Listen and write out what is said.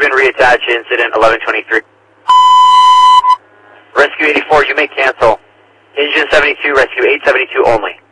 can reattach incident 1123. Rescue 84, you may cancel. Engine 72, rescue 872 only.